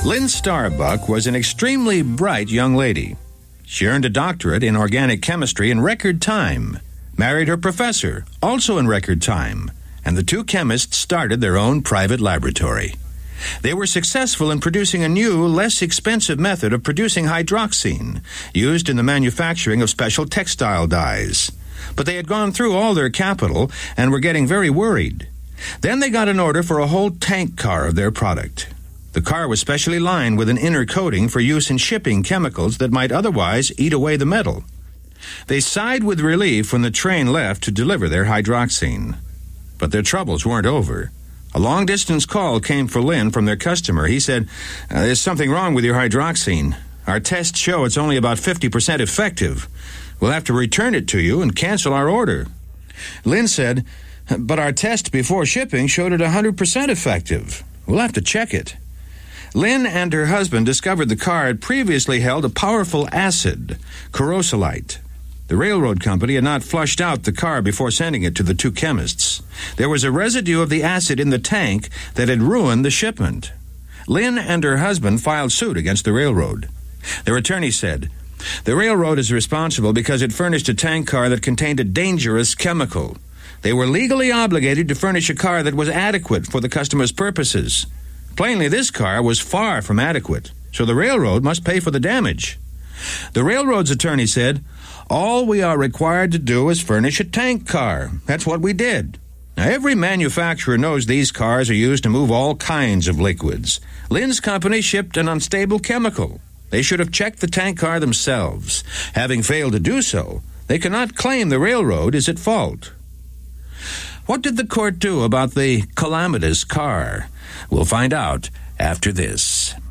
Lynn Starbuck was an extremely bright young lady. She earned a doctorate in organic chemistry in record time, married her professor, also in record time, and the two chemists started their own private laboratory. They were successful in producing a new, less expensive method of producing hydroxine, used in the manufacturing of special textile dyes. But they had gone through all their capital and were getting very worried. Then they got an order for a whole tank car of their product. The car was specially lined with an inner coating for use in shipping chemicals that might otherwise eat away the metal. They sighed with relief when the train left to deliver their hydroxine. But their troubles weren't over. A long-distance call came for Lynn from their customer. He said, "There's something wrong with your hydroxine. Our tests show it's only about 50% effective. We'll have to return it to you and cancel our order." Lynn said, "But our test before shipping showed it 100% effective. We'll have to check it." Lynn and her husband discovered the car had previously held a powerful acid, carosolite. The railroad company had not flushed out the car before sending it to the two chemists. There was a residue of the acid in the tank that had ruined the shipment. Lynn and her husband filed suit against the railroad. Their attorney said, "The railroad is responsible because it furnished a tank car that contained a dangerous chemical. They were legally obligated to furnish a car that was adequate for the customer's purposes. Plainly, this car was far from adequate, so the railroad must pay for the damage." The railroad's attorney said, "All we are required to do is furnish a tank car. That's what we did. Now, every manufacturer knows these cars are used to move all kinds of liquids. Lynn's company shipped an unstable chemical. They should have checked the tank car themselves. Having failed to do so, they cannot claim the railroad is at fault." What did the court do about the calamitous car? We'll find out after this.